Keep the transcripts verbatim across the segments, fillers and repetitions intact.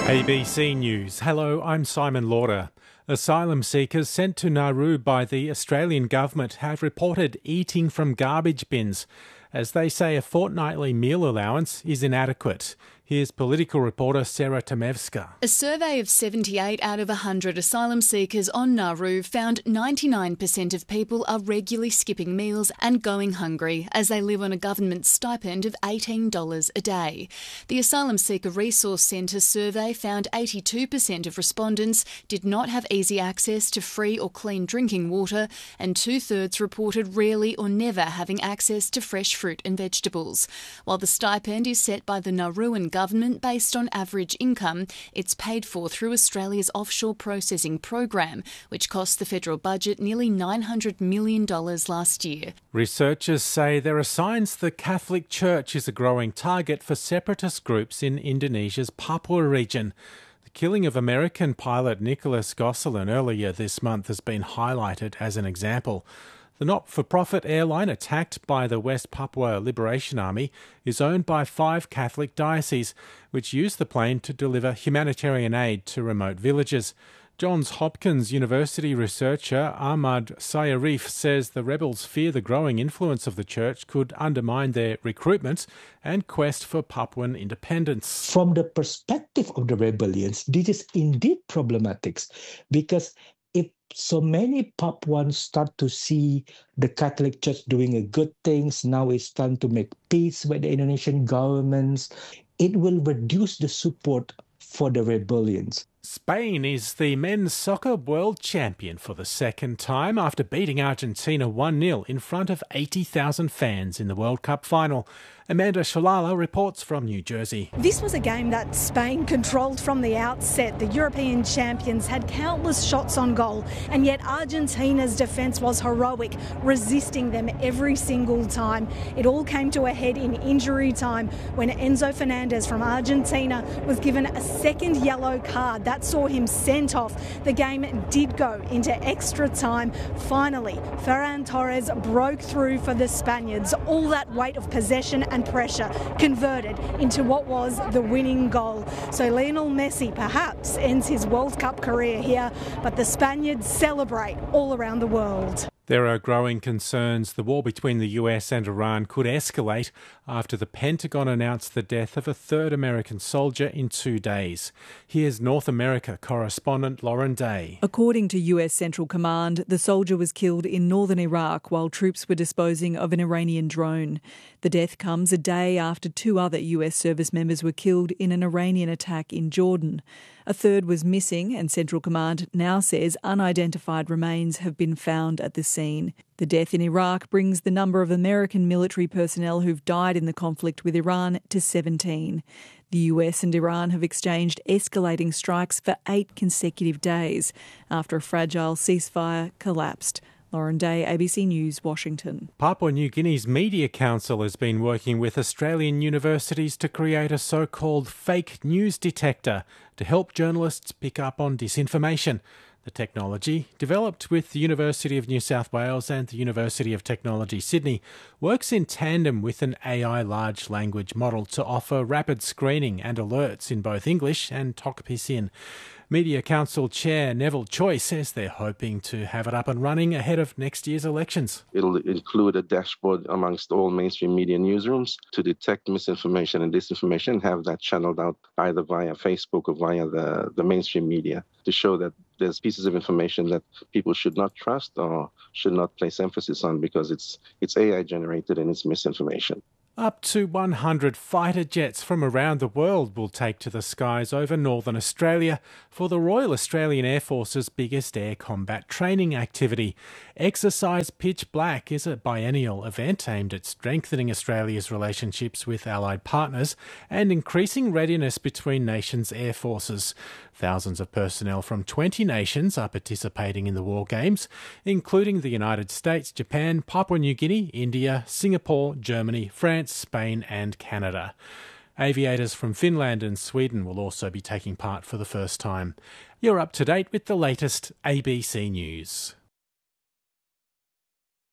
A B C News. Hello, I'm Simon Lauder. Asylum seekers sent to Nauru by the Australian government have reported eating from garbage bins, as they say a fortnightly meal allowance is inadequate. Here's political reporter Sarah Tomevska. A survey of seventy-eight out of one hundred asylum seekers on Nauru found ninety-nine percent of people are regularly skipping meals and going hungry as they live on a government stipend of eighteen dollars a day. The Asylum Seeker Resource Centre survey found eighty-two percent of respondents did not have easy access to free or clean drinking water, and two-thirds reported rarely or never having access to fresh fruit and vegetables. While the stipend is set by the Nauruan government based on average income, it's paid for through Australia's offshore processing program, which cost the federal budget nearly nine hundred million dollars last year. Researchers say there are signs the Catholic Church is a growing target for separatist groups in Indonesia's Papua region. The killing of American pilot Nicholas Gosselin earlier this month has been highlighted as an example. The not-for-profit airline attacked by the West Papua Liberation Army is owned by five Catholic dioceses, which use the plane to deliver humanitarian aid to remote villages. Johns Hopkins University researcher Ahmad Sayarif says the rebels fear the growing influence of the church could undermine their recruitment and quest for Papuan independence. From the perspective of the rebellions, this is indeed problematic because if so many Papuans start to see the Catholic Church doing a good things, now it's time to make peace with the Indonesian governments, it will reduce the support for the rebellions. Spain is the men's soccer world champion for the second time after beating Argentina one nil in front of eighty thousand fans in the World Cup final. Amanda Shalala reports from New Jersey. This was a game that Spain controlled from the outset. The European champions had countless shots on goal, and yet Argentina's defence was heroic, resisting them every single time. It all came to a head in injury time when Enzo Fernandez from Argentina was given a second yellow card. That saw him sent off. The game did go into extra time. Finally, Ferran Torres broke through for the Spaniards. All that weight of possession and pressure converted into what was the winning goal. So Lionel Messi perhaps ends his World Cup career here, but the Spaniards celebrate all around the world. There are growing concerns the war between the U S and Iran could escalate after the Pentagon announced the death of a third American soldier in two days. Here's North America correspondent Lauren Day. According to U S Central Command, the soldier was killed in northern Iraq while troops were disposing of an Iranian drone. The death comes a day after two other U S service members were killed in an Iranian attack in Jordan. A third was missing, and Central Command now says unidentified remains have been found at the scene. The death in Iraq brings the number of American military personnel who've died in the conflict with Iran to seventeen. The U S and Iran have exchanged escalating strikes for eight consecutive days after a fragile ceasefire collapsed. Lauren Day, A B C News, Washington. Papua New Guinea's Media Council has been working with Australian universities to create a so-called fake news detector to help journalists pick up on disinformation. The technology, developed with the University of New South Wales and the University of Technology Sydney, works in tandem with an A I large language model to offer rapid screening and alerts in both English and Tok Pisin. Media Council Chair Neville Choi says they're hoping to have it up and running ahead of next year's elections. It'll include a dashboard amongst all mainstream media newsrooms to detect misinformation and disinformation and have that channeled out either via Facebook or via the, the mainstream media to show that there's pieces of information that people should not trust or should not place emphasis on because it's it's A I generated and it's misinformation. Up to one hundred fighter jets from around the world will take to the skies over northern Australia for the Royal Australian Air Force's biggest air combat training activity. Exercise Pitch Black is a biennial event aimed at strengthening Australia's relationships with allied partners and increasing readiness between nations' air forces. Thousands of personnel from twenty nations are participating in the war games, including the United States, Japan, Papua New Guinea, India, Singapore, Germany, France, Spain and Canada. Aviators from Finland and Sweden will also be taking part for the first time. You're up to date with the latest A B C News.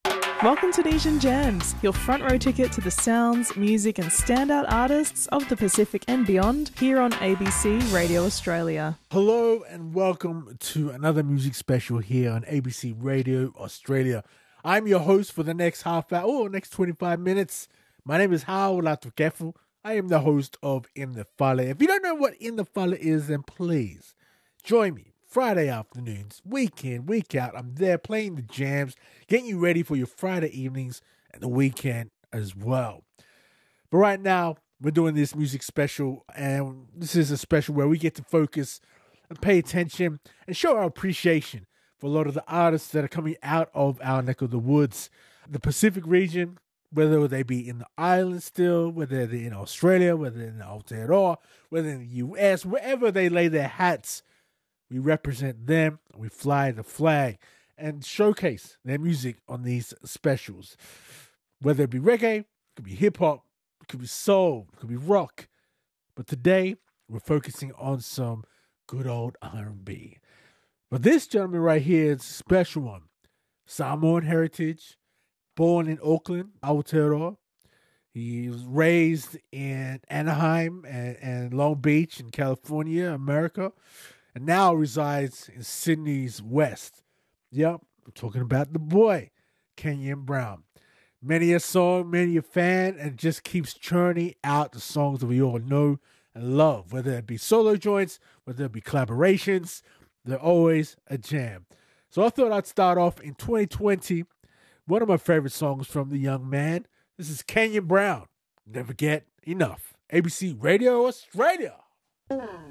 Welcome to Nesian Jams, your front row ticket to the sounds, music and standout artists of the Pacific and beyond here on A B C Radio Australia. Hello and welcome to another music special here on A B C Radio Australia. I'm your host for the next half hour, or next twenty-five minutes. My name is Howard Latukefu. I am the host of In the Fale. If you don't know what In the Fale is, then please join me Friday afternoons, week in, week out. I'm there playing the jams, getting you ready for your Friday evenings and the weekend as well. But right now, we're doing this music special, and this is a special where we get to focus and pay attention and show our appreciation for a lot of the artists that are coming out of our neck of the woods. The Pacific region, whether they be in the islands still, whether they're in Australia, whether they're in Aotearoa, whether in the U S, wherever they lay their hats, we represent them, we fly the flag, and showcase their music on these specials. Whether it be reggae, it could be hip-hop, it could be soul, it could be rock. But today, we're focusing on some good old R and B. But this gentleman right here is a special one. Samoan heritage, born in Auckland, Aotearoa. He was raised in Anaheim and, and Long Beach in California, America, and now resides in Sydney's West. Yep, I'm talking about the boy, Kenyon Brown. Many a song, many a fan, and just keeps churning out the songs that we all know and love, whether it be solo joints, whether it be collaborations, they're always a jam. So I thought I'd start off in twenty twenty, one of my favorite songs from the young man. This is Kenyon Brown, Never Get Enough. A B C Radio Australia. Mm.